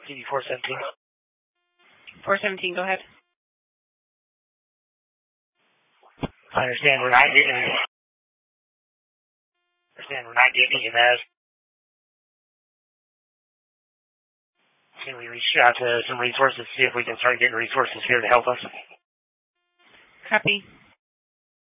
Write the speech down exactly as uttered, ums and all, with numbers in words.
C D four seventeen. four seventeen, go ahead. I understand we're not getting, I understand we're not getting E M S. Can we reach out to some resources, see if we can start getting resources here to help us? Copy.